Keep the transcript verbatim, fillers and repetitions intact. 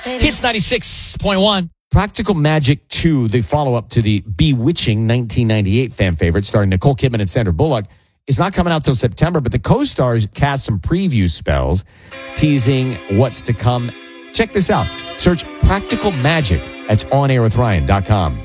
Hits ninety-six point one. Practical Magic two, the follow-up to the Bewitching nineteen ninety-eight fan favorite starring Nicole Kidman and Sandra Bullock, is not coming out till September, but the co-stars cast some preview spells teasing what's to come. Check this out. Search Practical Magic at on air with ryan dot com.